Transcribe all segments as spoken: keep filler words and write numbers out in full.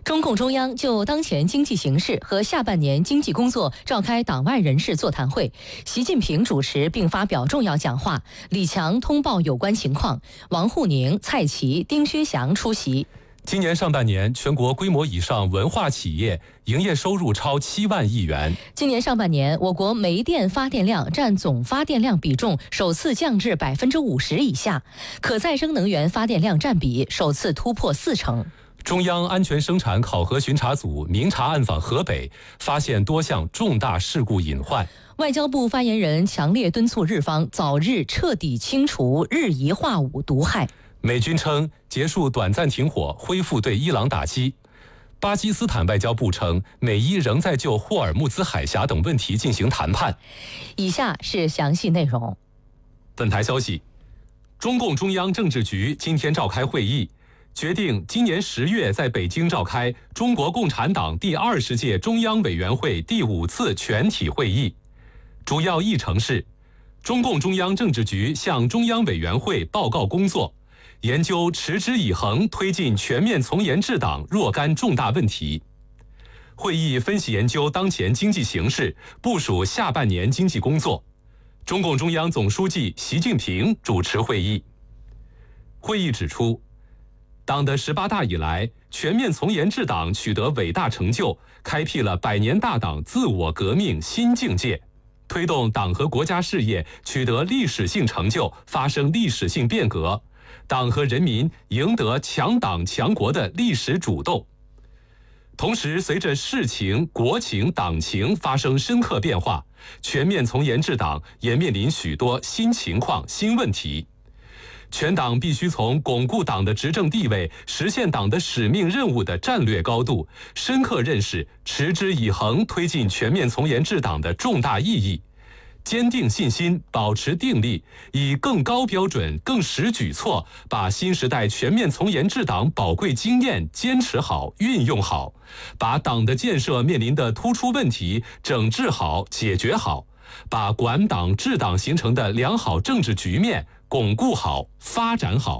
中共中央就当前经济形势和下半年经济工作召开党外人士座谈会，习近平主持并发表重要讲话，李强通报有关情况，王沪宁、蔡奇、丁薛祥出席。 今年上半年，全国规模以上文化企业营业收入超七万亿元。 今年上半年，我国煤电发电量占总发电量比重首次降至百分之五十以下，可再生能源发电量占比首次突破四成。 中央安全生产考核巡查组明察暗访河北，发现多项重大事故隐患。 外交部发言人强烈敦促日方早日彻底清除日夷化武毒害。 美军称结束短暂停火，恢复对伊朗打击。巴基斯坦外交部称，美伊仍在就霍尔木兹海峡等问题进行谈判。 以下是详细内容。 本台消息，中共中央政治局今天召开会议，决定今年十月在北京召开中国共产党第二十届中央委员会第五次全体会议。主要议程是，中共中央政治局向中央委员会报告工作，研究持之以恒推进全面从严治党若干重大问题。会议分析研究当前经济形势，部署下半年经济工作。中共中央总书记习近平主持会议。会议指出，党的十八大以来，全面从严治党取得伟大成就，开辟了百年大党自我革命新境界，推动党和国家事业取得历史性成就，发生历史性变革，党和人民赢得强党强国的历史主动。同时，随着世情、国情、党情发生深刻变化，全面从严治党也面临许多新情况、新问题。全党必须从巩固党的执政地位、实现党的使命任务的战略高度，深刻认识持之以恒推进全面从严治党的重大意义，坚定信心，保持定力，以更高标准、更实举措，把新时代全面从严治党宝贵经验坚持好、运用好，把党的建设面临的突出问题整治好、解决好，把管党治党形成的良好政治局面巩固好、发展好。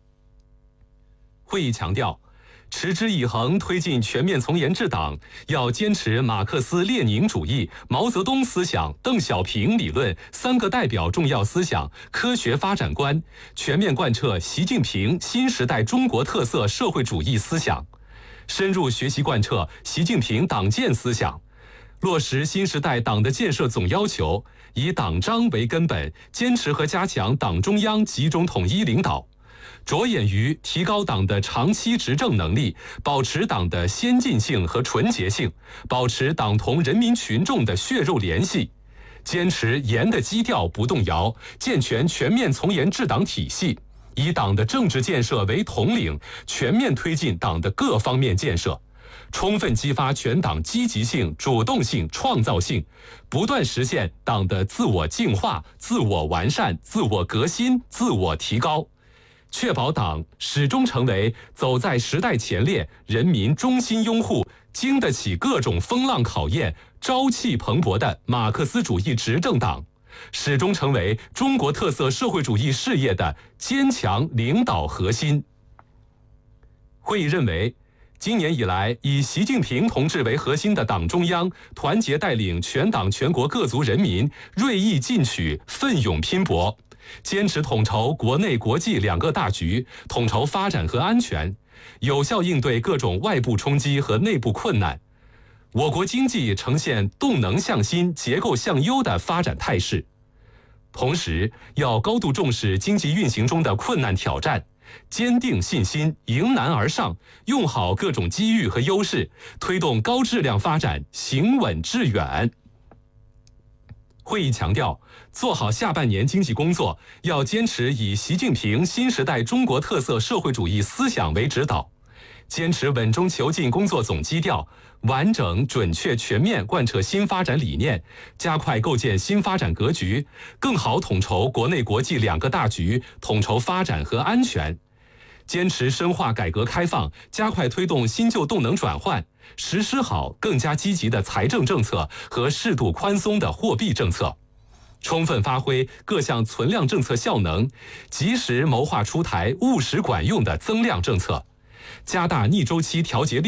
会议强调，持之以恒推进全面从严治党，要坚持马克思列宁主义、毛泽东思想、邓小平理论三个代表重要思想、科学发展观，全面贯彻习近平新时代中国特色社会主义思想，深入学习贯彻习近平党建思想，落实新时代党的建设总要求，以党章为根本，坚持和加强党中央集中统一领导，着眼于提高党的长期执政能力，保持党的先进性和纯洁性，保持党同人民群众的血肉联系，坚持严的基调不动摇，健全全面从严治党体系，以党的政治建设为统领，全面推进党的各方面建设，充分激发全党积极性、主动性、创造性，不断实现党的自我净化、自我完善、自我革新、自我提高，确保党始终成为走在时代前列、人民衷心拥护、经得起各种风浪考验、朝气蓬勃的马克思主义执政党，始终成为中国特色社会主义事业的坚强领导核心。会议认为，今年以来，以习近平同志为核心的党中央团结带领全党全国各族人民锐意进取、奋勇拼搏，坚持统筹国内国际两个大局，统筹发展和安全，有效应对各种外部冲击和内部困难。我国经济呈现动能向新、结构向优的发展态势。同时，要高度重视经济运行中的困难挑战，坚定信心，迎难而上，用好各种机遇和优势，推动高质量发展，行稳致远。会议强调，做好下半年经济工作，要坚持以习近平新时代中国特色社会主义思想为指导，坚持稳中求进工作总基调，完整、准确、全面贯彻新发展理念，加快构建新发展格局，更好统筹国内国际两个大局，统筹发展和安全。坚持深化改革开放，加快推动新旧动能转换，实施好更加积极的财政政策和适度宽松的货币政策，充分发挥各项存量政策效能，及时谋划出台务实管用的增量政策，加大逆周期调节力